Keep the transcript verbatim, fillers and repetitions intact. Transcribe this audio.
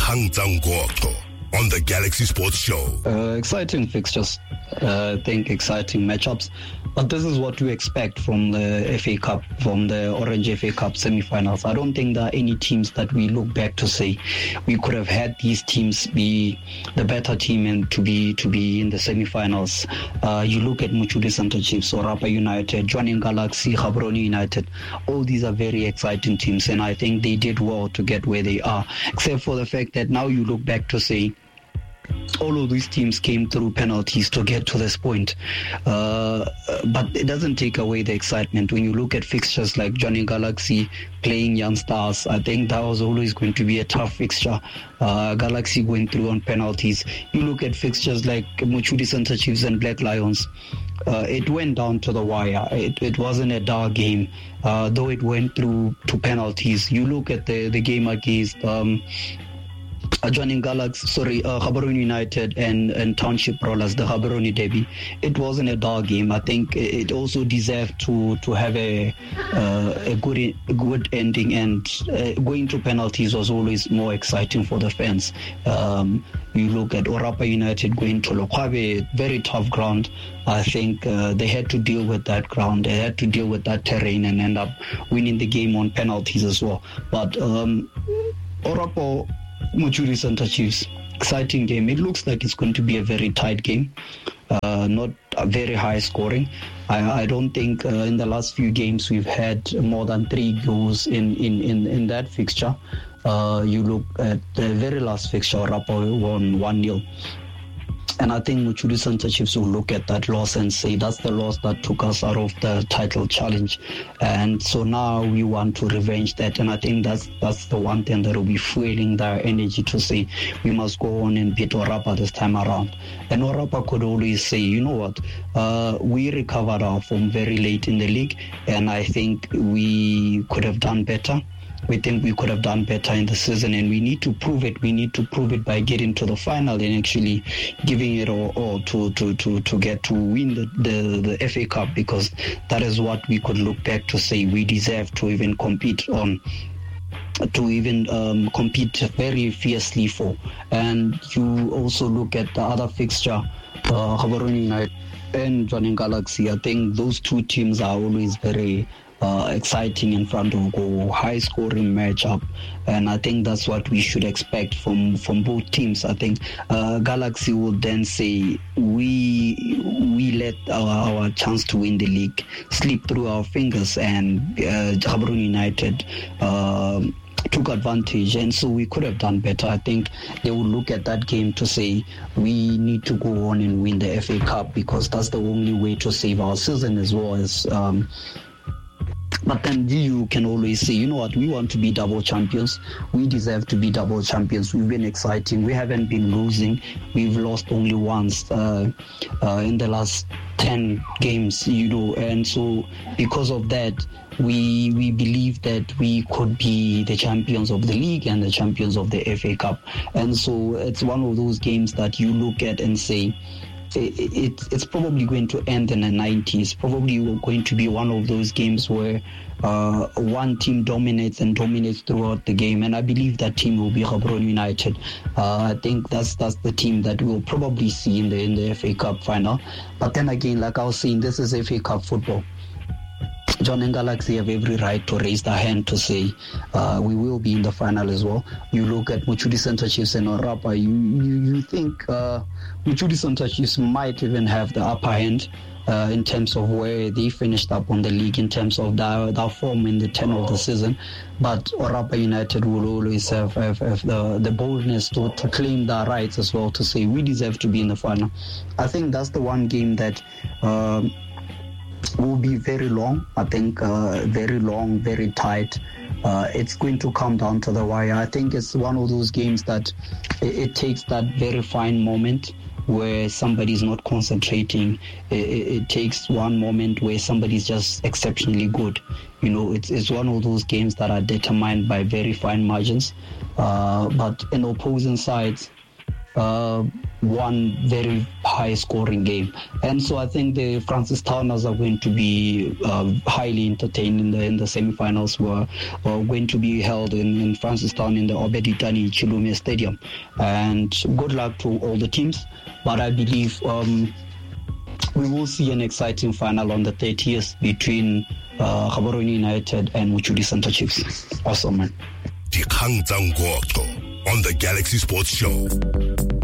Kangtsang Gocho on the Galaxy Sports Show. Uh, exciting fixtures. Uh, I think exciting matchups. But this is what we expect from the F A Cup, from the Orange F A Cup semi-finals. I don't think there are any teams that we look back to say we could have had these teams be the better team and to be to be in the semi-finals. Uh, you look at Mochudi Center Chiefs, Orapa United, Jwaneng Galaxy, Gaborone United. All these are very exciting teams, and I think they did well to get where they are, except for the fact that now you look back to say all of these teams came through penalties to get to this point. Uh, but it doesn't take away the excitement. When you look at fixtures like Jwaneng Galaxy playing Young Stars, I think that was always going to be a tough fixture. Uh, Galaxy going through on penalties. You look at fixtures like Mochudi Center Chiefs and Black Lions. Uh, it went down to the wire. It, it wasn't a dull game, uh, though it went through to penalties. You look at the, the game against Um, Jwaneng Galaxy, sorry, uh, Gaborone United and, and Township Rollers, the Gaborone Derby. It wasn't a dull game. I think it also deserved to to have a uh, a good a good ending, and uh, going to penalties was always more exciting for the fans. Um, you look at Orapa United going to Lokwabe, very tough ground. I think uh, they had to deal with that ground. They had to deal with that terrain and end up winning the game on penalties as well. But um, Orapa Mochudi Center Chiefs, exciting game. It looks like it's going to be a very tight game, uh, not a very high scoring. I, I don't think uh, in the last few games we've had more than three goals in, in, in, in that fixture. Uh, you look at the very last fixture, Orapa won one nil. And I think Mochudi Center Chiefs will look at that loss and say that's the loss that took us out of the title challenge. And so now we want to revenge that. And I think that's that's the one thing that will be fueling their energy to say we must go on and beat Orapa this time around. And Orapa could always say, you know what, uh, we recovered our form very late in the league, and I think we could have done better. We think we could have done better in the season, and we need to prove it. We need to prove it by getting to the final and actually giving it all, all to, to, to, to get to win the, the, the F A Cup, because that is what we could look back to say we deserve to even compete on, to even um, compete very fiercely for. And you also look at the other fixture, uh, Gaborone United and Jwaneng Galaxy. I think those two teams are always very Uh, exciting in front of goal, high scoring matchup, and I think that's what we should expect from from both teams. I think uh, Galaxy will then say we we let our, our chance to win the league slip through our fingers, and uh, Gaborone United uh, took advantage, and so we could have done better. I think they will look at that game to say we need to go on and win the F A Cup, because that's the only way to save our season as well as um, But then you can always say, you know what, we want to be double champions. We deserve to be double champions. We've been exciting. We haven't been losing. We've lost only once uh, uh, in the last ten games, you know. And so because of that, we we believe that we could be the champions of the league and the champions of the F A Cup. And so it's one of those games that you look at and say, It, it, it's probably going to end in the nineties. Probably going to be one of those games where uh, one team dominates and dominates throughout the game, and I believe that team will be Gaborone United. Uh, I think that's that's the team that we'll probably see in the in the F A Cup final. But then again, like I was saying, this is F A Cup football. Jwaneng Galaxy have every right to raise their hand to say uh, we will be in the final as well. You look at Mochudi Center Chiefs and Orapa, you you, you think uh, Mochudi Center Chiefs might even have the upper hand uh, in terms of where they finished up on the league, in terms of their, their form in the ten of the season. But Orapa United will always have, have, have the, the boldness to, to claim their rights as well, to say we deserve to be in the final. I think that's the one game that Um, will be very long. I think uh, very long, very tight. Uh, it's going to come down to the wire. I think it's one of those games that it, it takes that very fine moment where somebody's not concentrating. It, it, it takes one moment where somebody's just exceptionally good. You know, it's, it's one of those games that are determined by very fine margins. Uh, but in opposing sides, uh, one very high scoring game. And so I think the Francistowners are going to be uh, highly entertained in the in the semi-finals, were are going to be held in, in Francistown in the Obeditani Chilume Stadium. And good luck to all the teams, but I believe um, we will see an exciting final on the thirtieth between uh, Gaborone United and Muchudi Center Chiefs. Awesome, man. Dikgang tsa Ngoqo on the Galaxy Sports Show.